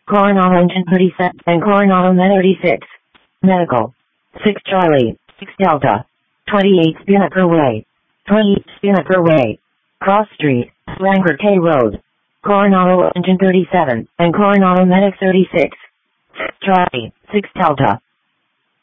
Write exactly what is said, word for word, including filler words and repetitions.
Coronado Engine thirty-seven and Coronado Med thirty-six. Medical. six Charlie, six Delta. twenty-eight Spinnaker Way. twenty-eight Spinnaker Way. Cross Street, Langer K Road. Coronado Engine thirty-seven and Coronado Medic thirty-six. six Charlie, six Delta.